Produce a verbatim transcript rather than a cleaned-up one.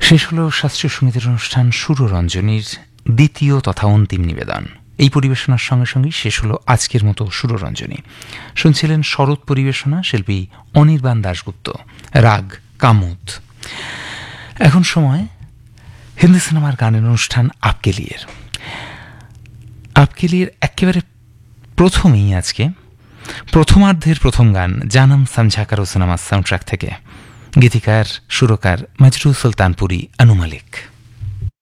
শেষ হল শাস্ত্রীয় সঙ্গীতের অনুষ্ঠান সুররঞ্জনীর দ্বিতীয় তথা অন্তিম নিবেদন। এই পরিবেশনার সঙ্গে সঙ্গেই শেষ হলো আজকের মতো সুররঞ্জনী। শুনছিলেন শরৎ পরিবেশনা, শিল্পী অনির্বাণ দাশগুপ্ত, রাগ কামুদ। এখন সময় হিন্দি সিনেমার গানের অনুষ্ঠান আপকে লিয়ের। আপকে লিয়ের একেবারে প্রথমেই আজকে প্রথমার্ধের প্রথম গান জানাম সমঝা করো সিনেমার সাউন্ডট্র্যাক থেকে। গীতিকার সুরকার মজরু সুলতানপুরি, আনু মালিক।